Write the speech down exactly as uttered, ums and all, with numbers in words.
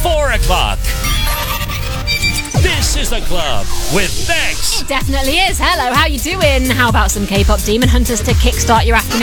four o'clock. This is The Club with Bex. It definitely is. Hello, how you doing? How about some K-pop Demon Hunters to kickstart your afternoon?